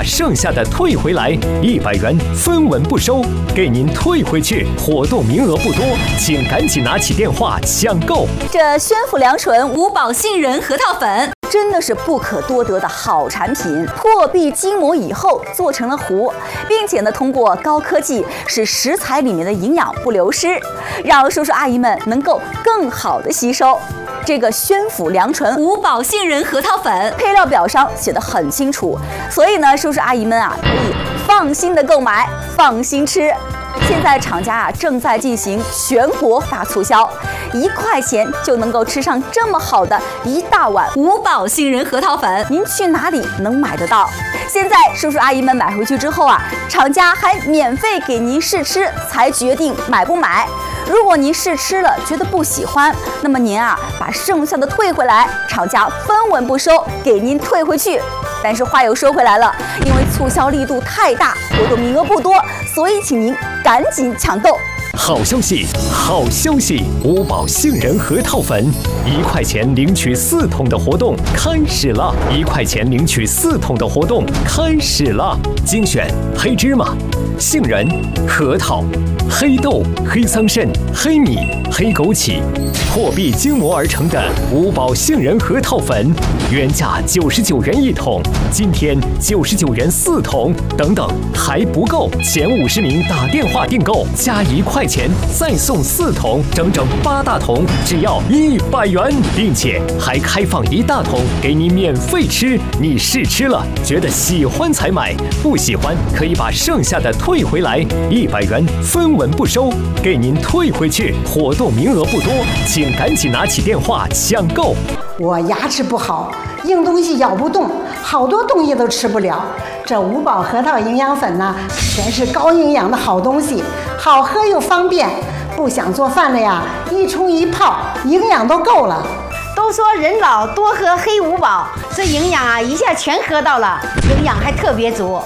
剩下的退回来，100元分文不收，给您退回去。活动名额不多，请赶紧拿起电话抢购。 这宣府良醇五宝杏仁核桃粉。 真的是不可多得的好产品，破壁筋膜以后做成了糊，并且呢，通过高科技使食材里面的营养不流失，让叔叔阿姨们能够更好的吸收。这个宣府良醇五宝杏仁核桃粉配料表上写得很清楚，所以呢，叔叔阿姨们啊可以放心的购买，放心吃。 现在厂家啊正在进行全国大促销，1块钱就能够吃上这么好的一大碗五宝杏仁核桃粉，您去哪里能买得到？现在叔叔阿姨们买回去之后啊，厂家还免费给您试吃，才决定买不买。如果您试吃了觉得不喜欢，那么您啊把剩下的退回来，厂家分文不收，给您退回去。 但是话又说回来了，因为促销力度太大，活动名额不多，所以请您赶紧抢购。 好消息，好消息！五宝杏仁核桃粉，1块钱领取4桶的活动开始了！1块钱领取4桶的活动开始了！精选黑芝麻、杏仁、核桃、黑豆、黑桑葚、黑米、黑枸杞，破壁筋膜而成的五宝杏仁核桃粉，原价99元1桶，今天99元4桶，等等还不够，前50名打电话订购加1块钱再送4桶，整整8大桶，只要100元，并且还开放1大桶给你免费吃。你试吃了，觉得喜欢才买，不喜欢可以把剩下的退回来，100元分文不收，给您退回去。活动名额不多，请赶紧拿起电话抢购。 我牙齿不好，硬东西咬不动，好多东西都吃不了。这五宝核桃营养粉呢，全是高营养的好东西，好喝又方便。不想做饭了呀，一冲一泡，营养都够了。 都说人老多喝黑五宝，这营养啊一下全喝到了，营养还特别足。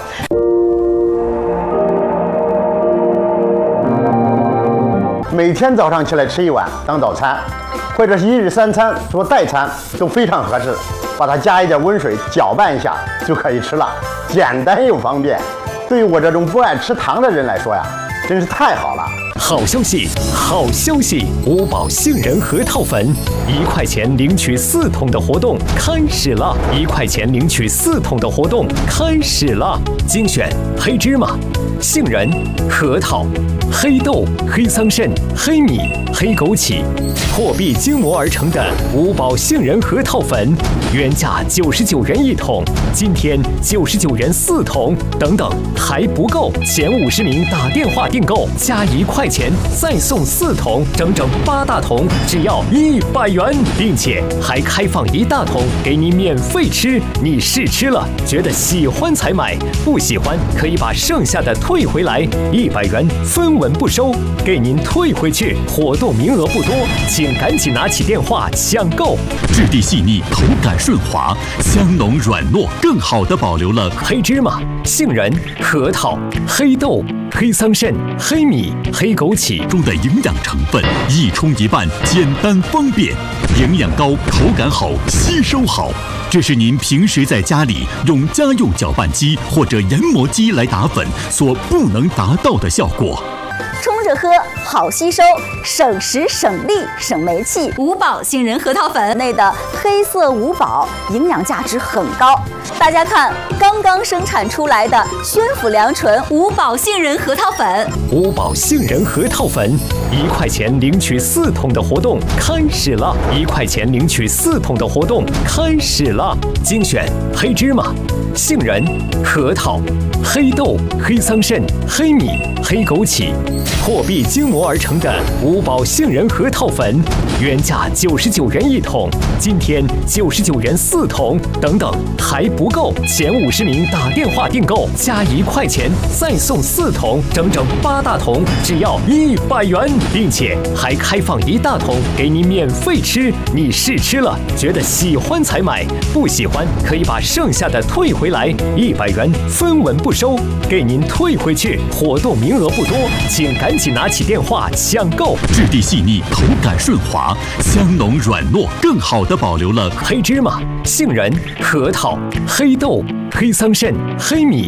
每天早上起来吃1碗当早餐，或者是1日3餐做代餐都非常合适。把它加一点温水搅拌一下就可以吃了，简单又方便。对于我这种不爱吃糖的人来说呀，真是太好了。 好消息，好消息！五宝杏仁核桃粉，1块钱领取4桶的活动开始了！1块钱领取4桶的活动开始了！精选黑芝麻、杏仁、核桃、黑豆、黑桑葚、黑米、黑枸杞，破壁筋膜而成的五宝杏仁核桃粉，原价99元1桶，今天99元4桶，等等还不够，前50名打电话订购加1块钱再送4桶，整整8大桶，只要100元，并且还开放1大桶给你免费吃。你试吃了，觉得喜欢才买，不喜欢可以把剩下的退回来，100元分文不收，给您退回去。活动名额不多，请赶紧拿起电话抢购。 质地细腻，口感顺滑，香浓软糯，更好地保留了黑芝麻、杏仁、核桃、黑豆、黑桑葚、黑米、黑枸杞中的营养成分，一冲一拌，简单方便，营养高，口感好，吸收好。这是您平时在家里用家用搅拌机或者研磨机来打粉所不能达到的效果。 冲着喝好吸收，省时省力省煤气。五宝杏仁核桃粉内的黑色五宝营养价值很高。大家看，刚刚生产出来的宣府良醇五宝杏仁核桃粉， 五宝杏仁核桃粉，1块钱领取4桶的活动开始了！1块钱领取4桶的活动开始了！精选黑芝麻、杏仁、核桃、黑豆、黑桑葚、黑米、黑枸杞，破壁筋膜而成的五宝杏仁核桃粉，原价99元1桶，今天99元4桶，等等还不够，前50名打电话订购加1块钱再送4桶，整整8大桶，只要100元，并且还开放1大桶给你免费吃。你试吃了，觉得喜欢才买，不喜欢可以把剩下的退回来，100元分文不收，给您退回去。活动名额不多，请赶紧拿起电话抢购。 质地细腻，口感顺滑，香浓软糯，更好地保留了黑芝麻、杏仁、核桃、黑豆、黑桑葚、黑米、